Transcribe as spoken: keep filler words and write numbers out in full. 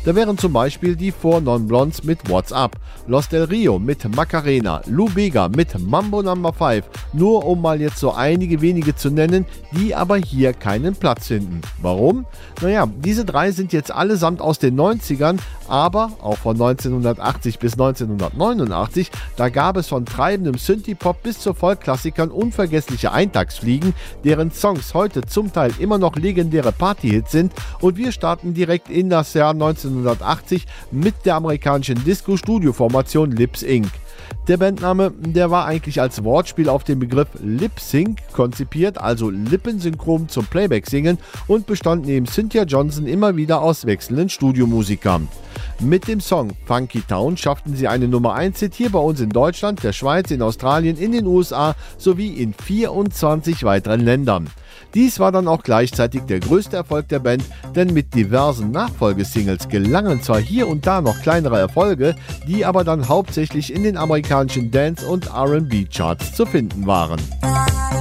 Da wären zum Beispiel die Four Non Blondes mit What's Up, Los Del Rio mit Macarena, Lou Bega mit Mambo Number five, nur um mal jetzt so einige wenige zu nennen, die aber hier keinen Platz finden. Warum? Naja, diese drei sind jetzt allesamt aus den neunzigern, aber auch von neunzehnhundertachtzig bis neunzehnhundertneunundachtzig, da gab es von treibendem Synthie-Pop bis zu Vollklassikern unvergessliche Eintagsfliegen, deren Songs heute zum Teil immer noch legendäre Partyhits sind, und wir starten direkt in das Jahr neunzehnhundertachtzig mit der amerikanischen Disco-Studio-Formation Lips Incorporated. Der Bandname, der war eigentlich als Wortspiel auf den Begriff Lip Sync konzipiert, also lippensynchron zum Playback-Singen, und bestand neben Cynthia Johnson immer wieder aus wechselnden Studiomusikern. Mit dem Song Funky Town schafften sie eine Nummer eins Hit hier bei uns in Deutschland, der Schweiz, in Australien, in den U S A sowie in vierundzwanzig weiteren Ländern. Dies war dann auch gleichzeitig der größte Erfolg der Band, denn mit diversen Nachfolgesingles gelangen zwar hier und da noch kleinere Erfolge, die aber dann hauptsächlich in den amerikanischen Dance- und R and B-Charts zu finden waren.